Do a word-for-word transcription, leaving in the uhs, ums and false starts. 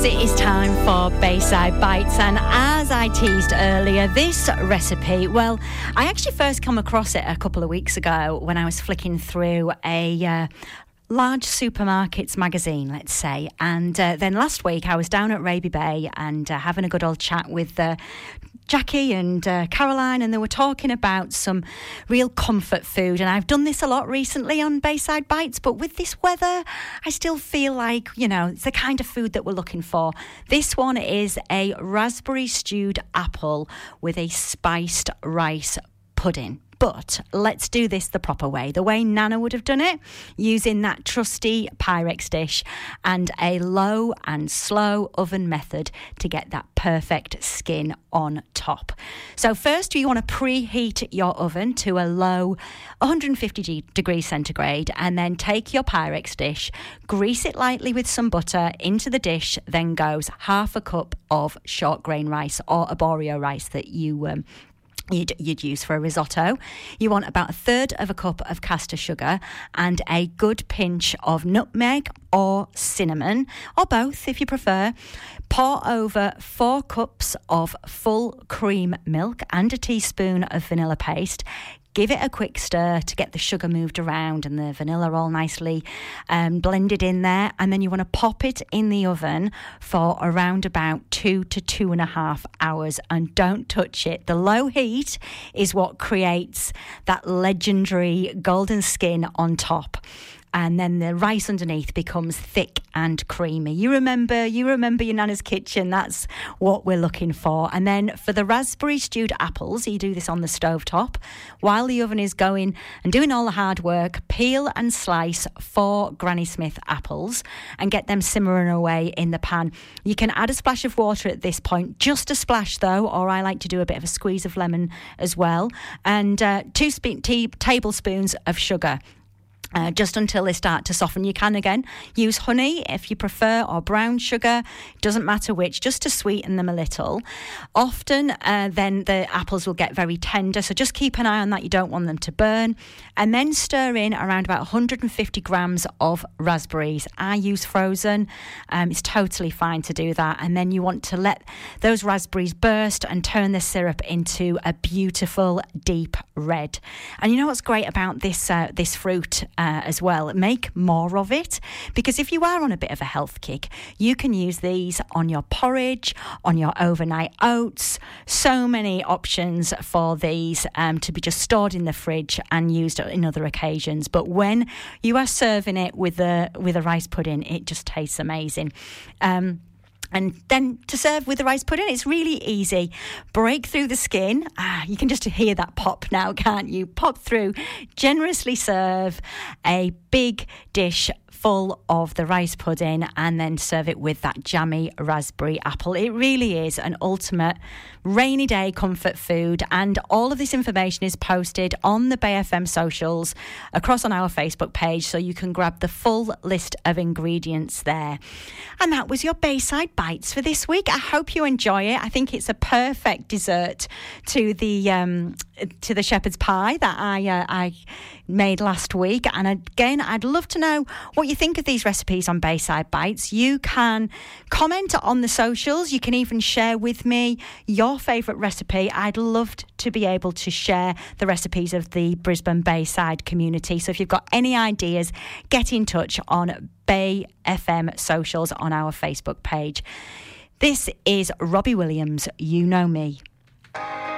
It is time for Bayside Bites, and as I teased earlier, this recipe, well, I actually first come across it a couple of weeks ago when I was flicking through a uh, large supermarkets magazine, let's say, and uh, then last week I was down at Raby Bay and uh, having a good old chat with uh, Jackie and uh, Caroline, and they were talking about some real comfort food. And I've done this a lot recently on Bayside Bites, but with this weather, I still feel like, you know, it's the kind of food that we're looking for. This one is a raspberry stewed apple with a spiced rice pudding. But let's do this the proper way, the way Nana would have done it, using that trusty Pyrex dish and a low and slow oven method to get that perfect skin on top. So first you want to preheat your oven to a low one hundred fifty degrees centigrade, and then take your Pyrex dish, grease it lightly with some butter. Into the dish then goes half a cup of short grain rice or arborio rice that you um, You'd, you'd use for a risotto. You want about a third of a cup of caster sugar and a good pinch of nutmeg or cinnamon, or both if you prefer. Pour over four cups of full cream milk and a teaspoon of vanilla paste. Give it a quick stir to get the sugar moved around and the vanilla all nicely um, blended in there. And then you want to pop it in the oven for around about two to two and a half hours. And don't touch it. The low heat is what creates that legendary golden skin on top. And then the rice underneath becomes thick and creamy. You remember, you remember your Nana's kitchen. That's what we're looking for. And then for the raspberry stewed apples, you do this on the stovetop. While the oven is going and doing all the hard work, peel and slice four Granny Smith apples and get them simmering away in the pan. You can add a splash of water at this point, just a splash though, or I like to do a bit of a squeeze of lemon as well. And uh, two spe- tea- tablespoons of sugar. Uh, just until they start to soften. You can again use honey if you prefer, or brown sugar, doesn't matter which, just to sweeten them a little. Often uh, then the apples will get very tender, so just keep an eye on that. You don't want them to burn. And then stir in around about one hundred fifty grams of raspberries. I use frozen. Um, it's totally fine to do that. And then you want to let those raspberries burst and turn the syrup into a beautiful deep red. And you know what's great about this uh, this fruit Uh, as well, make more of it, because if you are on a bit of a health kick, you can use these on your porridge, on your overnight oats. So many options for these um, to be just stored in the fridge and used in other occasions. But when you are serving it with a with a rice pudding, it just tastes amazing. Um, And then to serve with the rice pudding, it's really easy. Break through the skin. Ah, you can just hear that pop now, can't you? Pop through. Generously serve a big dish full of the rice pudding, and then serve it with that jammy raspberry apple. It really is an ultimate rainy day comfort food, and all of this information is posted on the Bay F M socials across on our Facebook page, so you can grab the full list of ingredients there. And that was your Bayside Bites for this week. I hope you enjoy it. I think it's a perfect dessert to the um, to the shepherd's pie that I uh, I made last week. And again, I'd love to know what you think of these recipes on Bayside Bites. You can comment on the socials. You can even share with me your favourite recipe. I'd love to be able to share the recipes of the Brisbane Bayside community. So if you've got any ideas, get in touch on Bay F M socials on our Facebook page. This is Robbie Williams, You Know Me.